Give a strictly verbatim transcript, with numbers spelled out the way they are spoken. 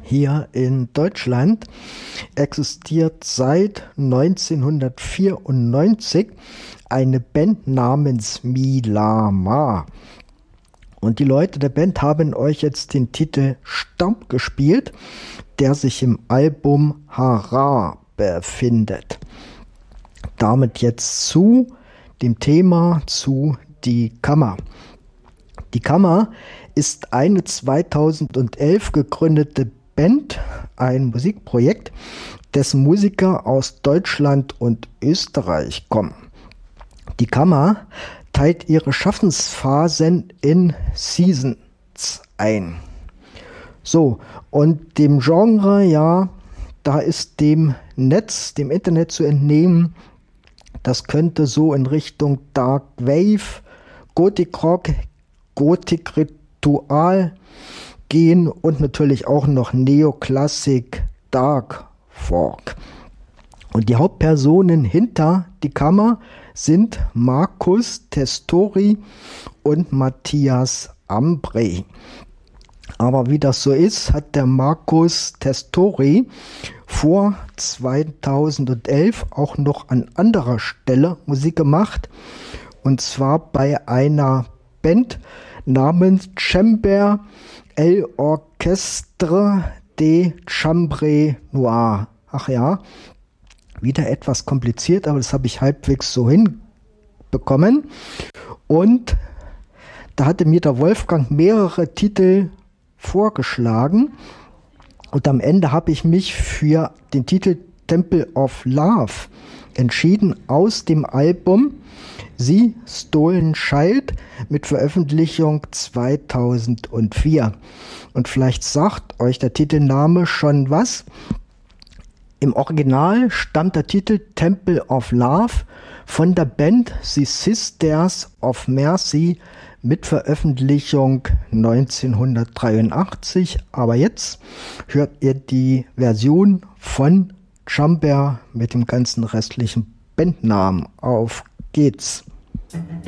Hier in Deutschland existiert seit neunzehnhundertvierundneunzig eine Band namens Milama. Und die Leute der Band haben euch jetzt den Titel Stamp gespielt, der sich im Album Hara befindet. Damit jetzt zu dem Thema zu Die Kammer. Die Kammer ist eine zweitausendelf gegründete Band, ein Musikprojekt, dessen Musiker aus Deutschland und Österreich kommen. Die Kammer teilt ihre Schaffensphasen in Seasons ein. So, und dem Genre, ja, da ist dem Netz, dem Internet zu entnehmen, das könnte so in Richtung Dark Wave, Gothic Rock, Gothic Ritual gehen und natürlich auch noch Neoklassik, Dark Folk. Und die Hauptpersonen hinter Die Kammer sind Markus Testori und Matthias Ambrey. Aber wie das so ist, hat der Markus Testori vor zweitausendelf auch noch an anderer Stelle Musik gemacht. Und zwar bei einer Band namens Chamber El Orchestre de Chambre Noire. Ach ja, wieder etwas kompliziert, aber das habe ich halbwegs so hinbekommen. Und da hatte mir der Wolfgang mehrere Titel vorgeschlagen. Und am Ende habe ich mich für den Titel Temple of Love entschieden aus dem Album Sie Stolen Child mit Veröffentlichung zweitausendvier. Und vielleicht sagt euch der Titelname schon was. Im Original stammt der Titel Temple of Love von der Band The Sisters of Mercy mit Veröffentlichung neunzehnhundertdreiundachtzig. Aber jetzt hört ihr die Version von Chamber mit dem ganzen restlichen Bandnamen. Auf geht's!